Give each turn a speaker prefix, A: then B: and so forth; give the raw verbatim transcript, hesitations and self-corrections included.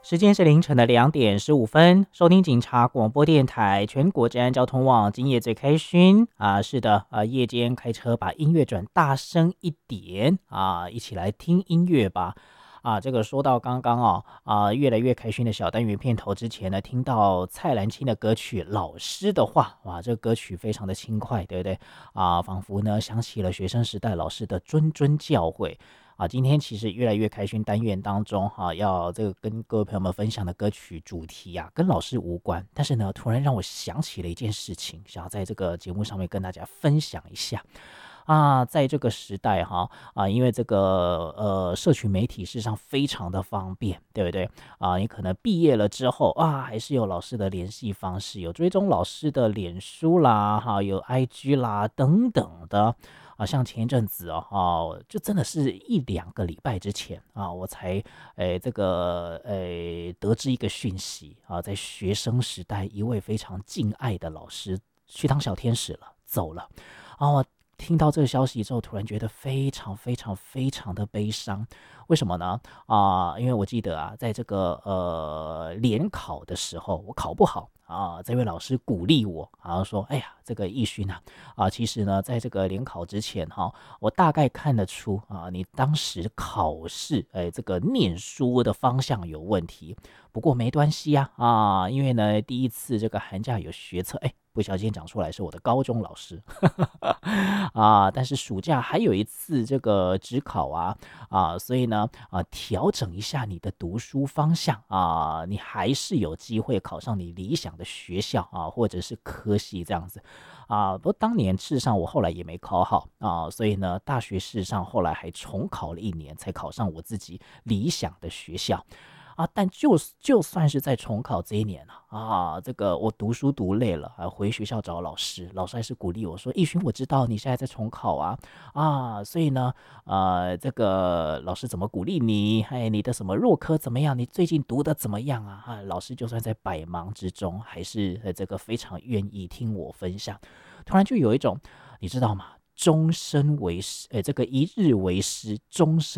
A: 时间是凌晨的两点十五分，收听警察广播电台全国治安交通网，今夜最开心啊！是的，啊，夜间开车把音乐转大声一点啊，一起来听音乐吧。啊，这个说到刚刚哦，啊，越来越开心的小单元片头之前呢，听到蔡澜清的歌曲《老师的话》，哇，这个歌曲非常的轻快，对不对？啊，仿佛呢想起了学生时代老师的谆谆教诲。啊，今天其实越来越开心单元当中哈、啊，要这个跟各位朋友们分享的歌曲主题啊，跟老师无关，但是呢，突然让我想起了一件事情，想要在这个节目上面跟大家分享一下。啊，在这个时代哈啊，因为这个呃，社群媒体事实上非常的方便，对不对啊？你可能毕业了之后啊，还是有老师的联系方式，有追踪老师的脸书啦，哈，有 I G 啦等等的啊。像前一阵子哦，啊，就真的是一两个礼拜之前啊，我才诶这个诶得知一个讯息啊，在学生时代一位非常敬爱的老师去当小天使了，走了。哦，听到这个消息之后，突然觉得非常非常非常的悲伤。为什么呢？啊、因为我记得啊，在这个呃联考的时候，我考不好啊，这位老师鼓励我，然后说：“哎呀，这个奕勋啊，啊，其实呢，在这个联考之前哈、我大概看得出啊，你当时考试，哎，这个念书的方向有问题。不过没关系呀，啊，因为呢，第一次这个寒假有学测，哎。”不小心讲出来是我的高中老师啊，但是暑假还有一次这个指考啊啊，所以呢啊，调整一下你的读书方向啊，你还是有机会考上你理想的学校啊，或者是科系这样子啊。不过当年事实上我后来也没考好啊，所以呢，大学事实上后来还重考了一年，才考上我自己理想的学校。啊，但就就算是在重考这一年啊，啊，这个我读书读累了，啊，回学校找老师，老师还是鼓励我说：“奕勋，我知道你现在在重考啊，啊，所以呢，呃，这个老师怎么鼓励你？哎，你的什么弱科怎么样？你最近读的怎么样啊？啊，老师就算在百忙之中，还是呃这个非常愿意听我分享。突然就有一种，你知道吗？终身为师，哎，这个一日为师，终身。